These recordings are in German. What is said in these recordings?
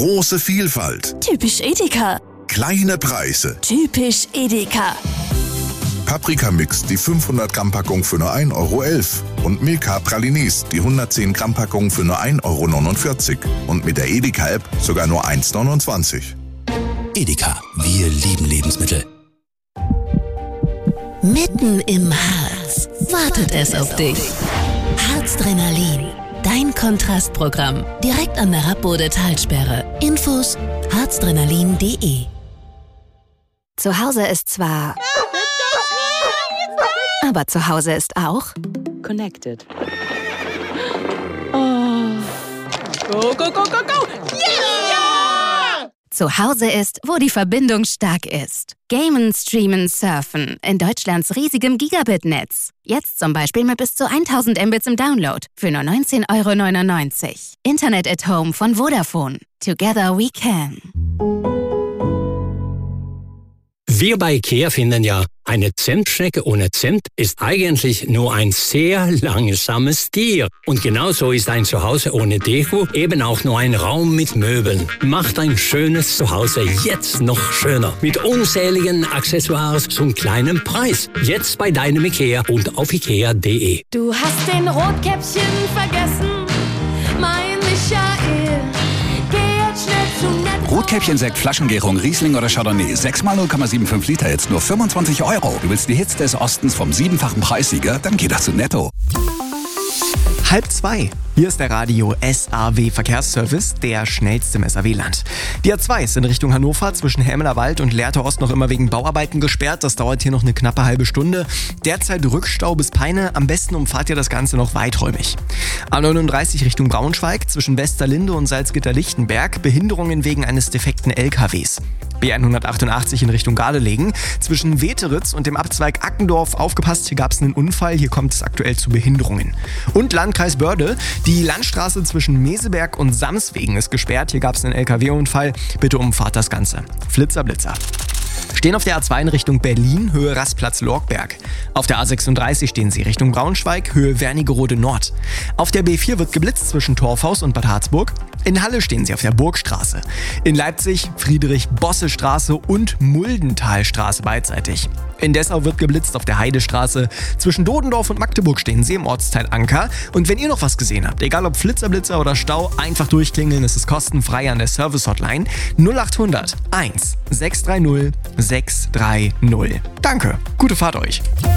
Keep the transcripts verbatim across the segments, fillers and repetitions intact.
Große Vielfalt. Typisch Edeka. Kleine Preise. Typisch Edeka. Paprika-Mix, die fünfhundert Gramm Packung für nur ein Euro elf. Und Milka Pralinis, die hundertzehn Gramm Packung für nur ein Euro neunundvierzig. Und mit der Edeka-App sogar nur eins neunundzwanzig. Edeka, wir lieben Lebensmittel. Mitten im Harz wartet es auf dich. Harzdrenalin, dein Kontrastprogramm. Direkt an der Rappbode-Talsperre. Infos harzdrenalin punkt de. Zu Hause ist zwar... Aber zu Hause ist auch... Connected. Oh. Go, go, go, go, go! Yeah! Zu Hause ist, wo die Verbindung stark ist. Gamen, Streamen, Surfen in Deutschlands riesigem Gigabit-Netz. Jetzt zum Beispiel mit bis zu tausend Mbits im Download für nur neunzehn Euro neunundneunzig. Internet at Home von Vodafone. Together we can. Wir bei IKEA finden ja, eine Zimtschnecke ohne Zimt ist eigentlich nur ein sehr langsames Tier. Und genauso ist ein Zuhause ohne Deko eben auch nur ein Raum mit Möbeln. Macht ein schönes Zuhause jetzt noch schöner. Mit unzähligen Accessoires zum kleinen Preis. Jetzt bei deinem IKEA und auf ikea punkt de. Du hast den Rotkäppchen vergessen, mein Michael. Geh jetzt schnell zu Netto. Rotkäppchen-Sekt, Flaschengärung, Riesling oder Chardonnay. sechs mal null Komma fünfundsiebzig Liter, jetzt nur fünfundzwanzig Euro. Du willst die Hits des Ostens vom siebenfachen Preissieger? Dann geh doch zu Netto. Halb zwei. Hier ist der Radio S A W Verkehrsservice, der schnellste im S A W-Land. Die A zwei ist in Richtung Hannover zwischen Helmelerwald und Lehrte Ost noch immer wegen Bauarbeiten gesperrt. Das dauert hier noch eine knappe halbe Stunde. Derzeit Rückstau bis Peine. Am besten umfahrt ihr das Ganze noch weiträumig. A neununddreißig Richtung Braunschweig zwischen Westerlinde und Salzgitter-Lichtenberg. Behinderungen wegen eines defekten L K Ws. B hundertachtundachtzig in Richtung Gardelegen. Zwischen Weteritz und dem Abzweig Ackendorf. Aufgepasst, hier gab es einen Unfall. Hier kommt es aktuell zu Behinderungen. Und Landkreis Börde. Die Landstraße zwischen Meseberg und Samswegen ist gesperrt. Hier gab es einen L K W-Unfall. Bitte umfahrt das Ganze. Flitzer, Blitzer. Stehen auf der A zwei in Richtung Berlin, Höhe Rastplatz-Lorgberg. Auf der A sechsunddreißig stehen sie Richtung Braunschweig, Höhe Wernigerode Nord. Auf der B vier wird geblitzt zwischen Torfhaus und Bad Harzburg. In Halle stehen sie auf der Burgstraße. In Leipzig Friedrich-Bosse-Straße und Muldenthalstraße beidseitig. In Dessau wird geblitzt auf der Heidestraße. Zwischen Dodendorf und Magdeburg stehen sie im Ortsteil Anker. Und wenn ihr noch was gesehen habt, egal ob Flitzerblitzer oder Stau, einfach durchklingeln. Es ist kostenfrei an der Service-Hotline null achthundert eins sechs drei null sechs drei null. Danke, gute Fahrt euch.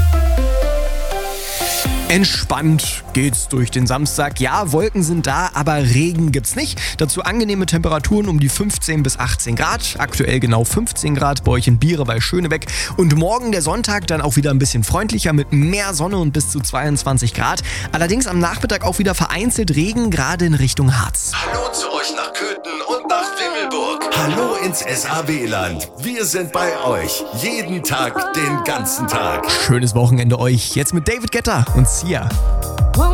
Entspannt geht's durch den Samstag. Ja, Wolken sind da, aber Regen gibt's nicht. Dazu angenehme Temperaturen um die fünfzehn bis achtzehn Grad. Aktuell genau fünfzehn Grad bei euch in Biere bei Schönebeck. Und morgen der Sonntag dann auch wieder ein bisschen freundlicher mit mehr Sonne und bis zu zweiundzwanzig Grad. Allerdings am Nachmittag auch wieder vereinzelt Regen, gerade in Richtung Harz. Hallo zu euch nach Köthen und nach Wimmelburg. Hallo ins S A W-Land. Wir sind bei euch. Jeden Tag, den ganzen Tag. Schönes Wochenende euch. Jetzt mit David Guetta und Sia.